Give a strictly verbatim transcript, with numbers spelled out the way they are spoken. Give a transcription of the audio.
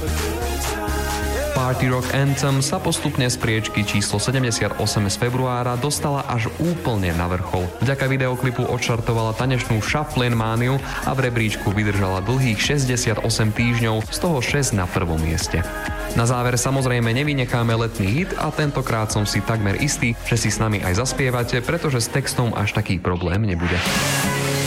Party Rock Anthem sa postupne z priečky číslo sedemdesiatosem z februára dostala až úplne na vrchol. Vďaka videoklipu odštartovala tanečnú Shufflin' mániu a v rebríčku vydržala dlhých šesťdesiatosem týždňov, z toho šesť na prvom mieste. Na záver samozrejme nevynecháme letný hit a tentokrát som si takmer istý, že si s nami aj zaspievate, pretože s textom až taký problém nebude.